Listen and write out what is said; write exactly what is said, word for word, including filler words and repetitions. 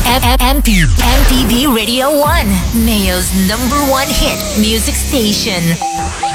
M P M P B Radio one, Mayo's number one hit music station.